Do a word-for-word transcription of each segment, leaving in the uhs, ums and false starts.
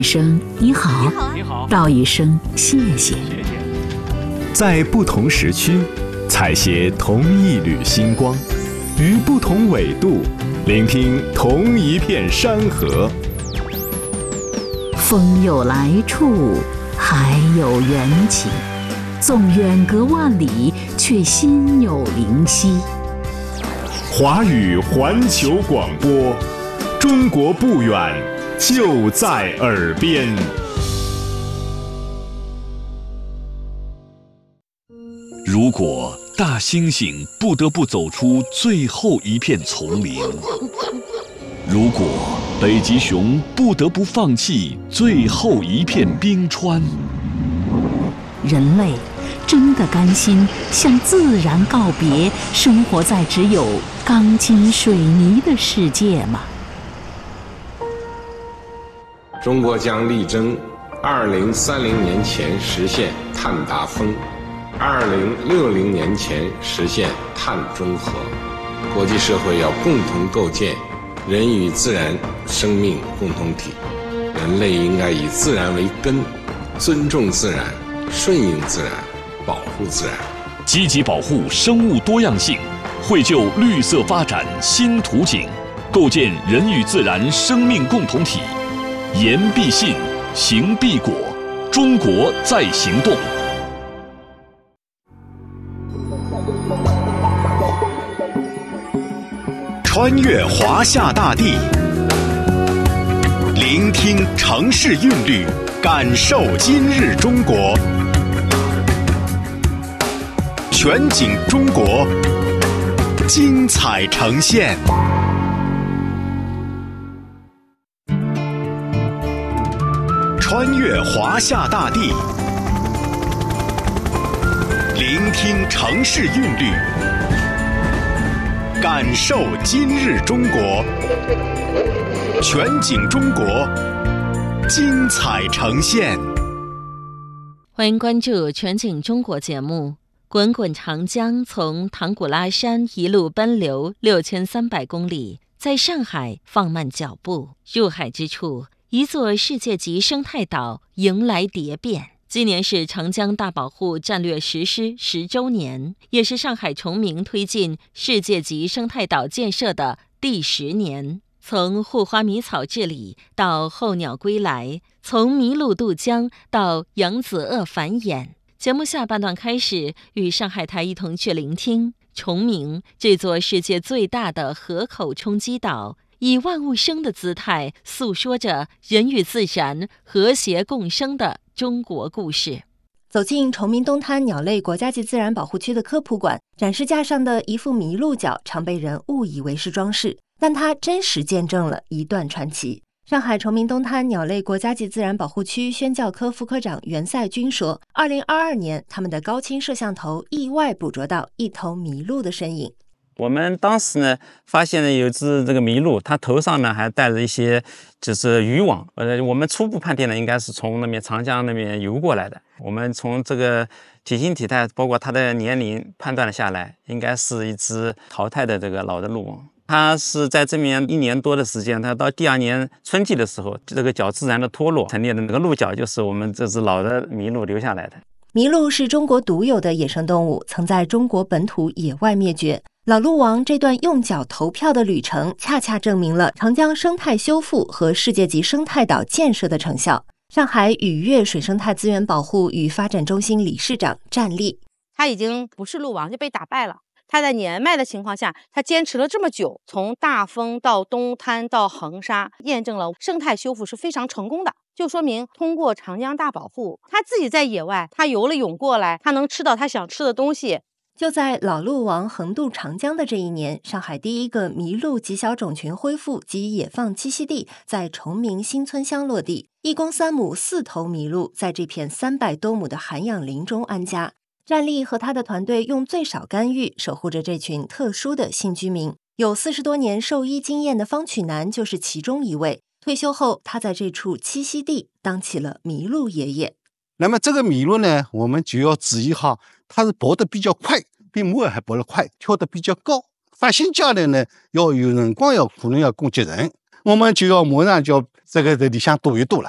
声你好， 你好， 道一声谢谢。 谢谢。 在不同时区，采撷同一缕星光，于不同纬度，聆听同一片山河。 风有来处，海有缘起，纵远隔万里，却心有灵犀。 华语环球广播，中国不远，就在耳边。 如果大猩猩不得不走出最后一片丛林，如果北极熊不得不放弃最后一片冰川， 人类真的甘心向自然告别，生活在只有钢筋水泥的世界吗？ 中国将力争二零三零年前实现碳达峰，二零六零年前实现碳中和。国际社会要共同构建人与自然生命共同体，人类应该以自然为根，尊重自然，顺应自然，保护自然， 积极保护生物多样性，绘就绿色发展新图景，构建人与自然生命共同体。言必信，行必果，中国在行动。 穿越华夏大地，聆听城市韵律，感受今日中国。全景中国，精彩呈现。穿越华夏大地，聆听城市韵律，感受今日中国。全景中国，精彩呈现。 欢迎关注全景中国节目。滚滚长江从唐古拉山一路奔流六千三百公里，在上海放慢脚步，入海之处，一座世界级生态岛迎来蝶变。今年是长江大保护战略实施十周年，也是上海崇明推进世界级生态岛建设的第十年。从护花迷草治理到候鸟归来，从麋鹿渡江到扬子鳄繁衍。节目下半段开始，与上海台一同去聆听崇明这座世界最大的河口冲积岛，以万物生的姿态诉说着人与自然和谐共生的中国故事。 走进崇明东滩鸟类国家级自然保护区的科普馆，展示架上的一副麋鹿角常被人误以为是装饰，但它真实见证了一段传奇。上海崇明东滩鸟类国家级自然保护区宣教科副科长袁赛军说，二零二二年他们的高清摄像头意外捕捉到一头麋鹿的身影。 我们当时呢，发现了有只这个麋鹿，它头上呢还带着一些就是渔网，呃，我们初步判定呢，应该是从那边长江那边游过来的。我们从这个体型体态，包括它的年龄判断了下来，应该是一只淘汰的这个老的鹿王。它是在这边一年多的时间，它到第二年春季的时候，这个角自然的脱落，成立的那个鹿角就是我们这只老的麋鹿留下来的。 麋鹿是中国独有的野生动物，曾在中国本土野外灭绝。老鹿王这段用脚投票的旅程，恰恰证明了长江生态修复和世界级生态岛建设的成效。上海雨月水生态资源保护与发展中心理事长战力， 他已经不是鹿王，就被打败了。他在年迈的情况下，他坚持了这么久，从大丰到东滩到横沙，验证了生态修复是非常成功的，就说明通过长江大保护，他自己在野外，他游了泳过来，他能吃到他想吃的东西。 就在老鹿王横渡长江的这一年，上海第一个麋鹿极小种群恢复及野放栖息地在崇明新村乡落地，一公三母四头麋鹿在这片三百多亩的涵养林中安家。战力和他的团队用最少干预守护着这群特殊的新居民，有四十多年兽医经验的方曲南就是其中一位。退休后，他在这处栖息地当起了麋鹿爷爷。 那么这个麋鹿呢，我们就要注意哈，它是搏得比较快，比母耳还搏得快，跳得比较高。发现家里呢，要有辰光要可能要攻击人，我们就要马上就要这个在里向躲一躲了。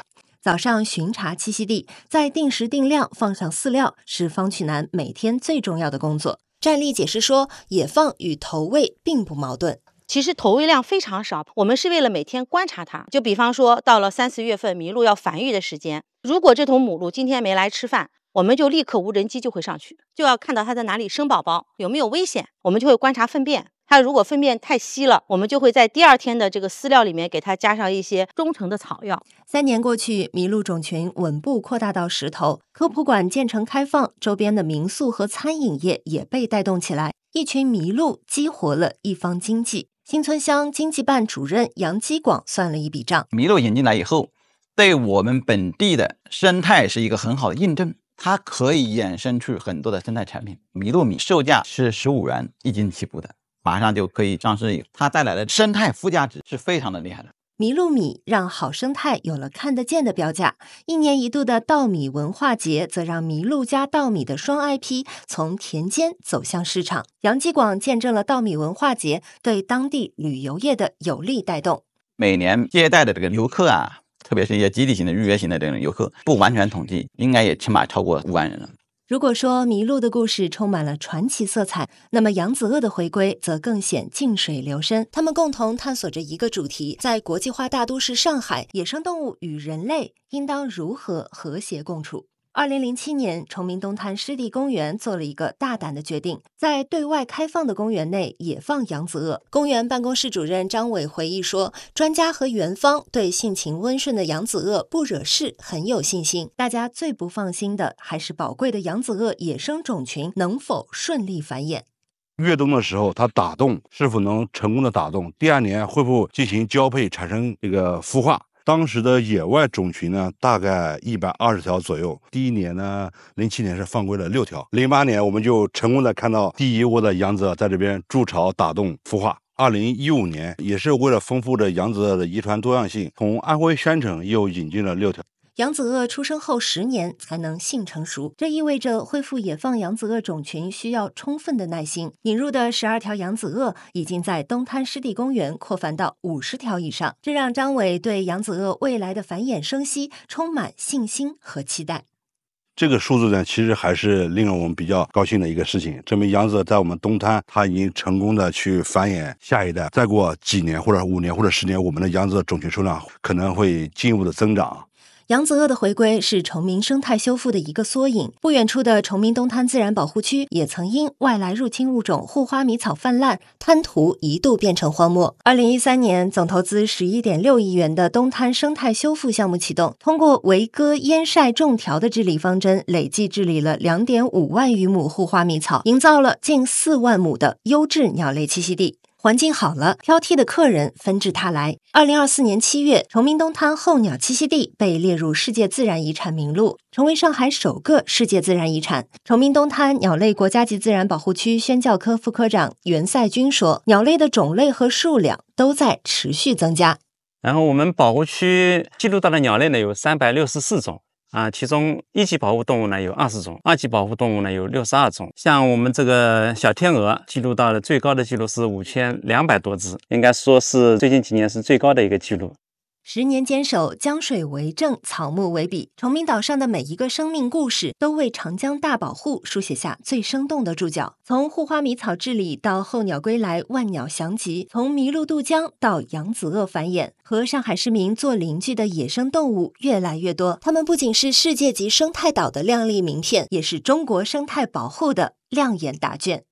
早上巡查栖息地，再定时定量放上饲料，是方曲楠每天最重要的工作。战力解释说，野放与投喂并不矛盾。 其实投喂量非常少，我们是为了每天观察它。就比方说，到了三四月份麋鹿要繁育的时间，如果这头母鹿今天没来吃饭，我们就立刻无人机就会上去，就要看到它在哪里生宝宝，有没有危险，我们就会观察粪便。它如果粪便太稀了，我们就会在第二天的这个饲料里面给它加上一些中成的草药。 三年过去，麋鹿种群稳步扩大到十头，科普馆建成开放，周边的民宿和餐饮业也被带动起来，一群麋鹿激活了一方经济。新村乡经济办主任杨基广算了一笔账， 麋鹿引进来以后，对我们本地的生态是一个很好的印证，它可以衍生出很多的生态产品。麋鹿米售价是十五元一斤起步的，马上就可以上市，它带来的生态附加值是非常的厉害的。 麋鹿米让好生态有了看得见的标价，一年一度的稻米文化节则让麋鹿加稻米的双 I P 从田间走向市场。杨基广见证了稻米文化节对当地旅游业的有力带动。 每年接待的这个游客啊，特别是一些集体型的预约型的这种游客，不完全统计，应该也起码超过五万人了。 如果说麋鹿的故事充满了传奇色彩，那么扬子鳄的回归则更显静水流深。他们共同探索着一个主题：在国际化大都市上海，野生动物与人类应当如何和谐共处？二零零七年，崇明东滩湿地公园做了一个大胆的决定，在对外开放的公园内野放扬子鳄。公园办公室主任张伟回忆说，专家和园方对性情温顺的扬子鳄不惹事很有信心，大家最不放心的还是宝贵的扬子鳄野生种群能否顺利繁衍。 越冬的时候，它打洞是否能成功的打洞？第二年会不会进行交配，产生这个孵化？当时的野外种群呢，大概一百二十条左右。第一年呢，零七年是放归了六条。零八年我们就成功的看到第一窝的扬子鳄在这边筑巢打洞孵化。二零一五年也是为了丰富的扬子鳄的遗传多样性，从安徽宣城又引进了六条。 扬子鳄出生后十年才能性成熟，这意味着恢复野放扬子鳄种群需要充分的耐心。引入的十二条扬子鳄已经在东滩湿地公园扩繁到五十条以上，这让张伟对扬子鳄未来的繁衍生息充满信心和期待。 这个数字呢，其实还是令我们比较高兴的一个事情，证明扬子鳄在我们东滩，它已经成功的去繁衍下一代。再过几年或者五年或者十年，我们的扬子鳄种群数量可能会进一步的增长。 扬子鳄的回归是崇明生态修复的一个缩影。不远处的崇明东滩自然保护区也曾因外来入侵物种护花米草泛滥，滩涂一度变成荒漠。二零一三年，总投资十一点六亿元的东滩生态修复项目启动，通过围割、淹晒、种条的治理方针，累计治理了两点五万余亩护花米草，营造了近四万亩的优质鸟类栖息地。环境好了，挑剔的客人纷至沓来。二零二四年七月，崇明东滩候鸟栖息地被列入世界自然遗产名录，成为上海首个世界自然遗产。崇明东滩鸟类国家级自然保护区宣教科副科长袁赛军说，鸟类的种类和数量都在持续增加。 然后我们保护区记录到的鸟类呢有三百六十四种。啊，其中一级保护动物呢有二十种，二级保护动物呢有六十二种。像我们这个小天鹅记录到的最高的记录是五千两百多只，应该说是最近几年是最高的一个记录。 十年坚守，江水为证，草木为笔。崇明岛上的每一个生命故事，都为长江大保护书写下最生动的注脚。从护花米草治理到候鸟归来，万鸟翔集；从麋鹿渡江到扬子鳄繁衍，和上海市民做邻居的野生动物越来越多。它们不仅是世界级生态岛的亮丽名片，也是中国生态保护的亮眼答卷。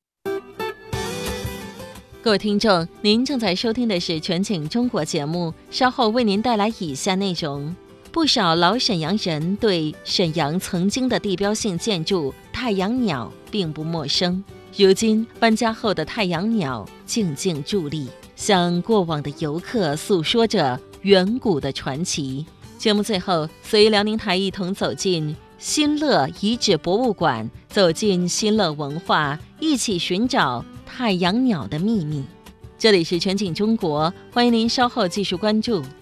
各位听众，您正在收听的是全景中国节目，稍后为您带来以下内容。不少老沈阳人对沈阳曾经的地标性建筑太阳鸟并不陌生，如今搬家后的太阳鸟静静伫立，向过往的游客诉说着远古的传奇。节目最后，随辽宁台一同走进新乐遗址博物馆，走进新乐文化，一起寻找太阳鸟的秘密。这里是全景中国，欢迎您稍后继续关注。